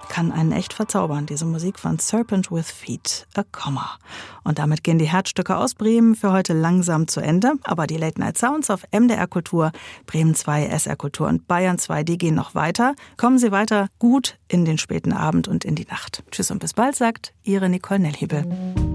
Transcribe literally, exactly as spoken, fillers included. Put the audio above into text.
kann einen echt verzaubern, diese Musik von Serpent with Feet, a Comma. Und damit gehen die Herzstücke aus Bremen für heute langsam zu Ende. Aber die Late Night Sounds auf M D R Kultur, Bremen zwei, S R Kultur und Bayern zwei, die gehen noch weiter. Kommen Sie weiter gut in den späten Abend und in die Nacht. Tschüss und bis bald, sagt Ihre Nicole Nelhebel.